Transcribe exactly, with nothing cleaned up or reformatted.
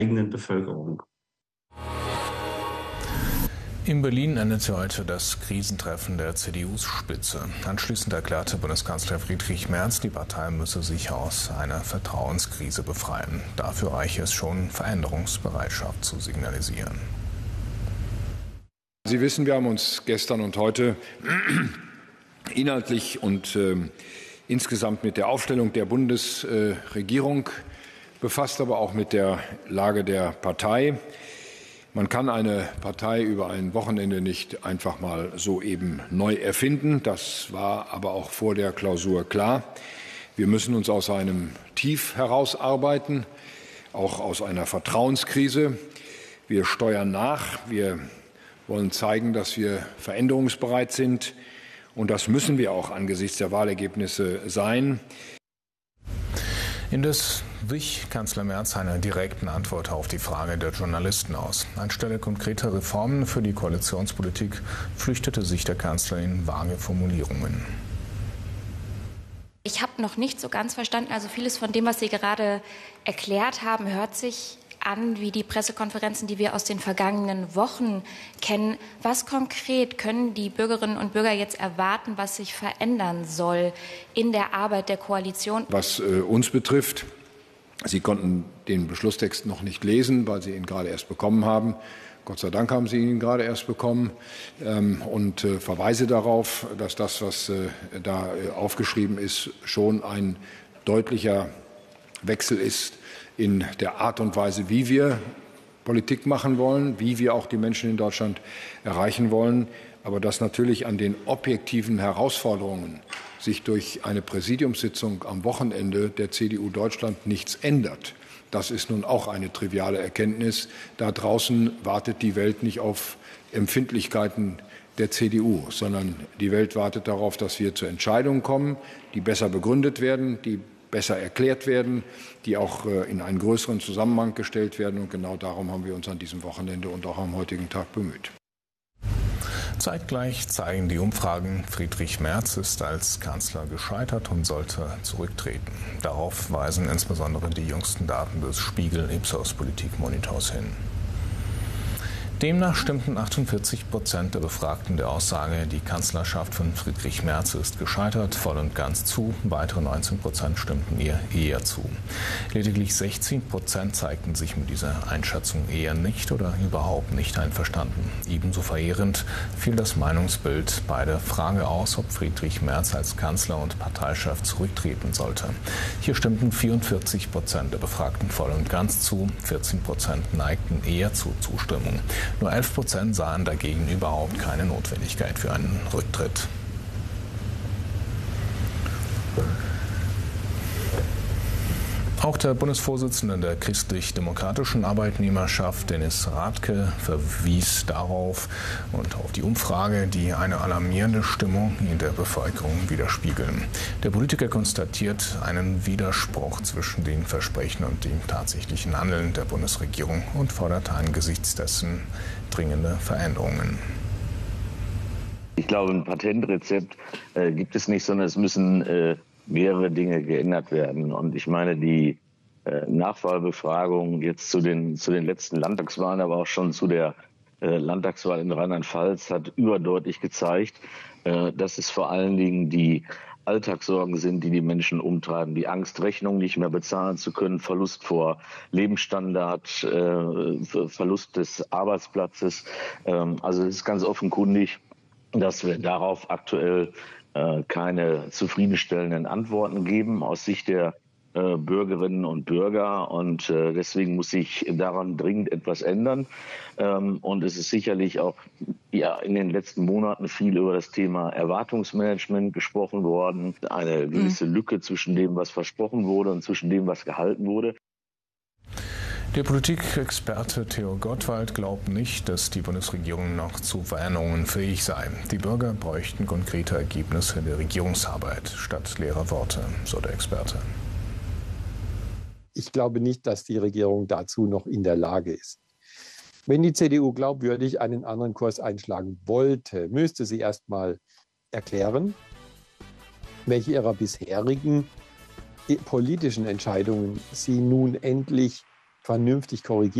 eigenen Bevölkerung. In Berlin endete heute das Krisentreffen der C D U-Spitze. Anschließend erklärte Bundeskanzler Friedrich Merz, die Partei müsse sich aus einer Vertrauenskrise befreien. Dafür reiche es schon, Veränderungsbereitschaft zu signalisieren. Sie wissen, wir haben uns gestern und heute inhaltlich und äh, insgesamt mit der Aufstellung der Bundesregierung befasst, aber auch mit der Lage der Partei. Man kann eine Partei über ein Wochenende nicht einfach mal so eben neu erfinden. Das war aber auch vor der Klausur klar. Wir müssen uns aus einem Tief herausarbeiten, auch aus einer Vertrauenskrise. Wir steuern nach. Wir wollen zeigen, dass wir veränderungsbereit sind. Und das müssen wir auch angesichts der Wahlergebnisse sein. Indes wich Kanzler Merz einer direkten Antwort auf die Frage der Journalisten aus. Anstelle konkreter Reformen für die Koalitionspolitik flüchtete sich der Kanzler in vage Formulierungen. Ich habe noch nicht so ganz verstanden, also vieles von dem, was Sie gerade erklärt haben, hört sich an wie die Pressekonferenzen, die wir aus den vergangenen Wochen kennen. Was konkret können die Bürgerinnen und Bürger jetzt erwarten, was sich verändern soll in der Arbeit der Koalition? Was äh, uns betrifft, Sie konnten den Beschlusstext noch nicht lesen, weil Sie ihn gerade erst bekommen haben. Gott sei Dank haben Sie ihn gerade erst bekommen ähm, und äh, verweise darauf, dass das, was äh, da äh, aufgeschrieben ist, schon ein deutlicher Wechsel ist in der Art und Weise, wie wir Politik machen wollen, wie wir auch die Menschen in Deutschland erreichen wollen, aber dass natürlich an den objektiven Herausforderungen sich durch eine Präsidiumssitzung am Wochenende der C D U Deutschland nichts ändert. Das ist nun auch eine triviale Erkenntnis. Da draußen wartet die Welt nicht auf Empfindlichkeiten der C D U, sondern die Welt wartet darauf, dass wir zu Entscheidungen kommen, die besser begründet werden, die besser erklärt werden, die auch in einen größeren Zusammenhang gestellt werden. Und genau darum haben wir uns an diesem Wochenende und auch am heutigen Tag bemüht. Zeitgleich zeigen die Umfragen, Friedrich Merz ist als Kanzler gescheitert und sollte zurücktreten. Darauf weisen insbesondere die jüngsten Daten des Spiegel-Ipsos-Politikmonitors hin. Demnach stimmten achtundvierzig Prozent der Befragten der Aussage, die Kanzlerschaft von Friedrich Merz ist gescheitert, voll und ganz zu. Weitere neunzehn Prozent stimmten ihr eher zu. Lediglich sechzehn Prozent zeigten sich mit dieser Einschätzung eher nicht oder überhaupt nicht einverstanden. Ebenso verheerend fiel das Meinungsbild bei der Frage aus, ob Friedrich Merz als Kanzler und Parteichef zurücktreten sollte. Hier stimmten vierundvierzig Prozent der Befragten voll und ganz zu, vierzehn Prozent neigten eher zur Zustimmung. Nur elf Prozent sahen dagegen überhaupt keine Notwendigkeit für einen Rücktritt. Auch der Bundesvorsitzende der christlich-demokratischen Arbeitnehmerschaft, Dennis Rathke, verwies darauf und auf die Umfrage, die eine alarmierende Stimmung in der Bevölkerung widerspiegeln. Der Politiker konstatiert einen Widerspruch zwischen den Versprechen und dem tatsächlichen Handeln der Bundesregierung und fordert angesichts dessen dringende Veränderungen. Ich glaube, ein Patentrezept äh, gibt es nicht, sondern es müssen äh, mehrere Dinge geändert werden. Und ich meine, die äh, Nachwahlbefragung jetzt zu den, zu den letzten Landtagswahlen, aber auch schon zu der äh, Landtagswahl in Rheinland-Pfalz hat überdeutlich gezeigt, äh, dass es vor allen Dingen die Alltagssorgen sind, die die Menschen umtreiben. Die Angst, Rechnungen nicht mehr bezahlen zu können, Verlust vor Lebensstandard, äh, Verlust des Arbeitsplatzes. Ähm, also es ist ganz offenkundig, dass wir darauf aktuell äh, keine zufriedenstellenden Antworten geben aus Sicht der äh, Bürgerinnen und Bürger. Und äh, deswegen muss sich daran dringend etwas ändern. Ähm, und es ist sicherlich auch ja, in den letzten Monaten viel über das Thema Erwartungsmanagement gesprochen worden. Eine gewisse Lücke zwischen dem, was versprochen wurde und zwischen dem, was gehalten wurde. Der Politikexperte Theo Gottwald glaubt nicht, dass die Bundesregierung noch zu Veränderungen fähig sei. Die Bürger bräuchten konkrete Ergebnisse der Regierungsarbeit statt leerer Worte, so der Experte. Ich glaube nicht, dass die Regierung dazu noch in der Lage ist. Wenn die C D U glaubwürdig einen anderen Kurs einschlagen wollte, müsste sie erst mal erklären, welche ihrer bisherigen politischen Entscheidungen sie nun endlich vernünftig korrigiert.